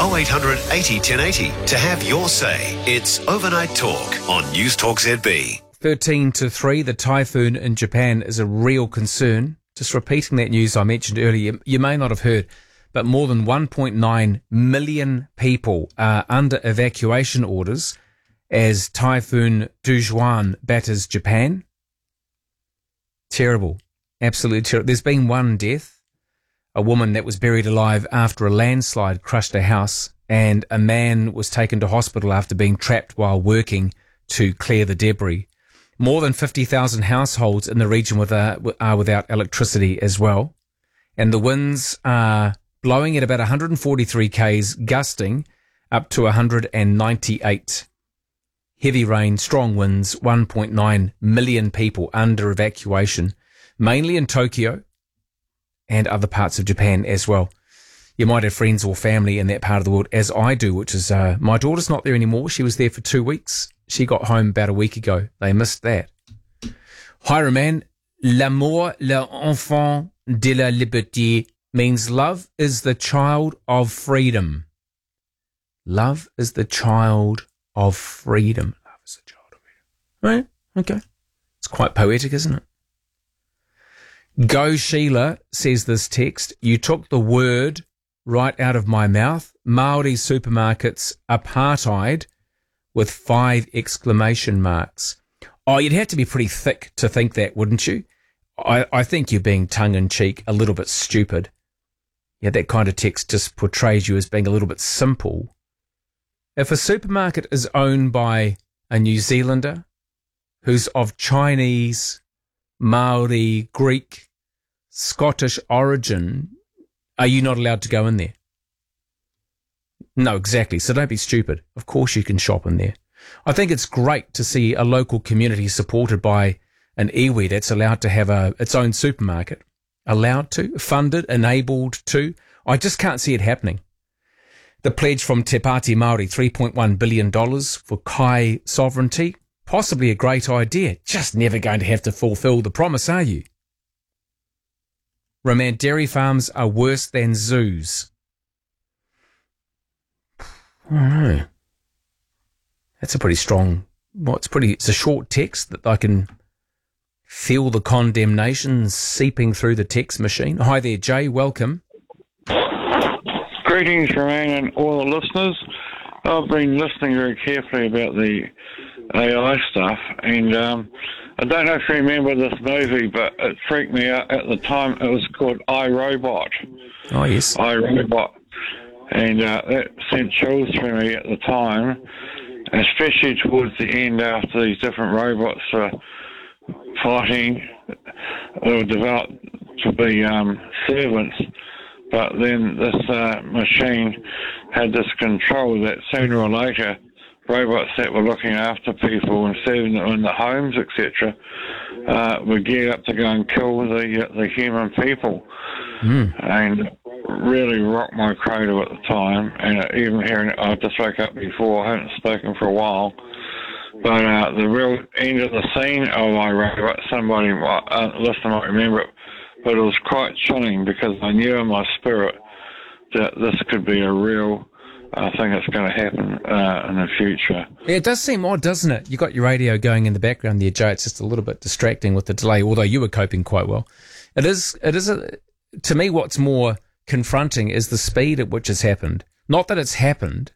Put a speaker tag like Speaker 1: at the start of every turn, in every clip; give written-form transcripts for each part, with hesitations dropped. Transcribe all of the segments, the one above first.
Speaker 1: 0800 80 1080 to have your say. It's Overnight Talk on News Talk ZB.
Speaker 2: 13 to 3, the typhoon in Japan is a real concern. Just repeating that news I mentioned earlier, you may not have heard, but more than 1.9 million people are under evacuation orders as Typhoon Dujuan batters Japan. Terrible. Absolutely terrible. There's been one death, a woman that was buried alive after a landslide crushed her house, and a man was taken to hospital after being trapped while working to clear the debris. More than 50,000 households in the region are without electricity as well. And the winds are blowing at about 143 k's, gusting up to 198. Heavy rain, strong winds, 1.9 million people under evacuation, mainly in Tokyo and other parts of Japan as well. You might have friends or family in that part of the world, as I do, which is my daughter's not there anymore. She was there for 2 weeks. She got home about a week ago. They missed that. Hi, Roman. L'amour, l'enfant de la liberté means love is the child of freedom. Love is the child of freedom. Love is the child of freedom. Right? Okay. It's quite poetic, isn't it? Go Sheila says this text, you took the word right out of my mouth. Māori supermarkets, apartheid, with 5 exclamation marks. Oh, you'd have to be pretty thick to think that, wouldn't you? I think you're being tongue-in-cheek, a little bit stupid. Yeah, that kind of text just portrays you as being a little bit simple. If a supermarket is owned by a New Zealander who's of Chinese, Maori, Greek, Scottish origin, are you not allowed to go in there? No, exactly. So don't be stupid. Of course you can shop in there. I think it's great to see a local community supported by an iwi that's allowed to have its own supermarket. Allowed to, funded, enabled to. I just can't see it happening. The pledge from Te Pāti Māori, $3.1 billion for Kai sovereignty. Possibly a great idea. Just never going to have to fulfil the promise, are you? Roman, dairy farms are worse than zoos. I don't know. That's a pretty strong, it's a short text that I can feel the condemnation seeping through the text machine. Hi there, Jay, welcome.
Speaker 3: Greetings, Roman, and all the listeners. I've been listening very carefully about the AI stuff, and I don't know if you remember this movie, but it freaked me out at the time. It was called iRobot.
Speaker 2: Oh, yes.
Speaker 3: iRobot. And that sent chills through me at the time, especially towards the end after these different robots were fighting. They were developed to be servants, but then this machine had this control that sooner or later robots that were looking after people and serving them in the homes, etc., would gear up to go and kill the human people. And really rocked my cradle at the time, and even hearing it, I just woke up before, I haven't spoken for a while, but the real end of the scene of iRobot, somebody listener might remember it, but it was quite chilling because I knew in my spirit that this could be a real thing that's going to happen in the future.
Speaker 2: Yeah, it does seem odd, doesn't it? You got your radio going in the background there, Joe. It's just a little bit distracting with the delay, although you were coping quite well. To me, what's more confronting is the speed at which it's happened. Not that it's happened.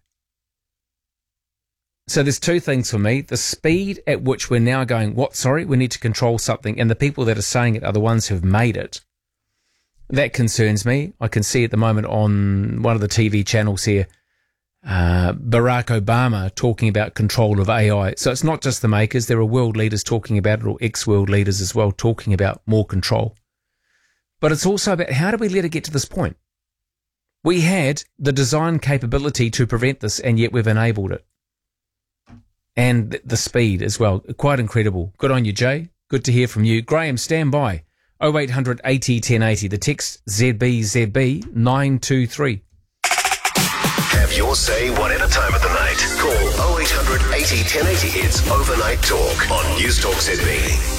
Speaker 2: So there's two things for me. The speed at which we're now going, we need to control something, and the people that are saying it are the ones who've made it. That concerns me. I can see at the moment on one of the TV channels here, Barack Obama talking about control of AI. So it's not just the makers. There are world leaders talking about it, or ex-world leaders as well, talking about more control. But it's also about how do we let it get to this point? We had the design capability to prevent this, and yet we've enabled it. And the speed as well. Quite incredible. Good on you, Jay. Good to hear from you. Graham, stand by. 0800 80 1080. The text ZBZB 923.
Speaker 1: Have your say whatever time of the night. Call 0800 80 1080. It's Overnight Talk on News Talk ZB.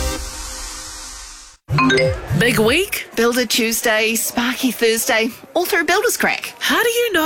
Speaker 4: Big week?
Speaker 5: Builder Tuesday, Sparky Thursday, all through Builder's Crack.
Speaker 4: How do you know